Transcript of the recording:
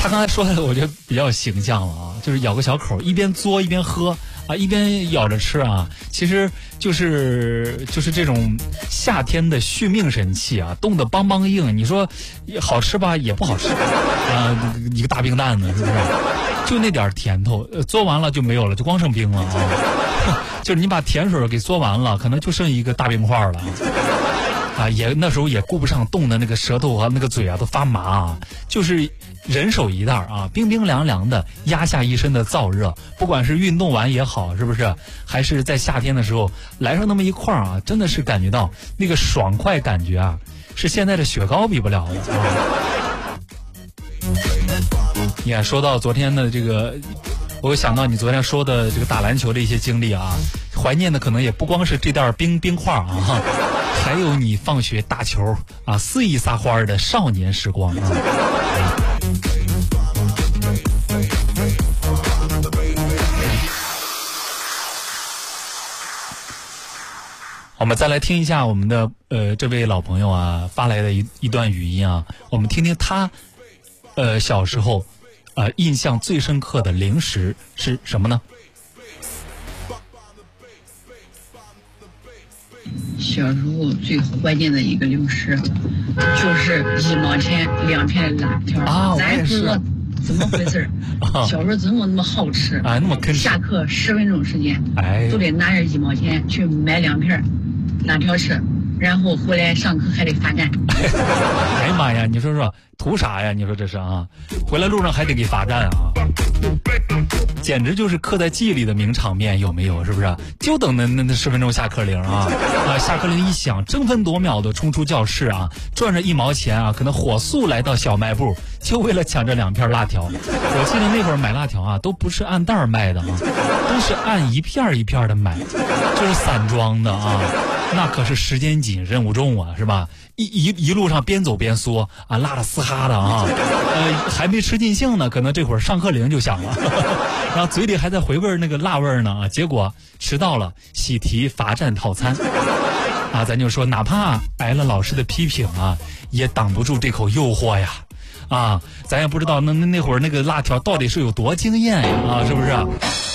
他刚才说的我觉得比较形象了啊，就是咬个小口，一边嘬一边喝啊，一边咬着吃啊，其实就是这种夏天的续命神器啊，冻得梆梆硬，你说好吃吧也不好吃啊，一个大冰蛋呢，是不是？就那点甜头，嘬完了就没有了，就光剩冰了啊。就是你把甜水给嘬完了，可能就剩一个大冰块了。啊，那时候也顾不上冻的那个舌头和那个嘴啊都发麻啊，就是人手一袋啊，冰冰凉凉的压下一身的燥热，不管是运动完也好，是不是？还是在夏天的时候来上那么一块啊，真的是感觉到那个爽快感觉啊，是现在的雪糕比不了的啊。你看，说到昨天的这个，我又想到你昨天说的这个打篮球的一些经历啊，怀念的可能也不光是这袋冰块啊。还有你放学打球啊，肆意撒欢的少年时光啊！我们再来听一下我们的这位老朋友啊发来的一段语音啊，我们听听他小时候印象最深刻的零食是什么呢？ 小时候最怀念的一个零食，就是1毛钱2片辣条啊！咱也是， 怎么回事？小时候怎么那么好吃啊？那么坑！ 下课10分钟时间，都得拿着1毛钱去买2片辣条吃，然后回来上课还得罚站。 哎呀妈呀！你说图啥呀？你说这是啊？回来路上还得给罚站啊！简直就是刻在记忆里的名场面，有没有？是不是？就等那10分钟下课铃啊！下课铃一响，争分夺秒的冲出教室啊，赚着1毛钱啊，可能火速来到小卖部，就为了抢这2片辣条。我记得那会儿买辣条啊，都不是按袋卖的啊，都是按一片一片的买，就是散装的啊。那可是时间紧，任务重啊，是吧？一路上边走边嗦啊，辣得嘶哈的啊，还没吃尽兴呢，可能这会儿上课铃就响了，然后嘴里还在回味那个辣味呢啊，结果迟到了，喜提罚站套餐啊，咱就说哪怕挨了老师的批评啊，也挡不住这口诱惑呀啊，咱也不知道那会儿那个辣条到底是有多惊艳呀啊，是不是？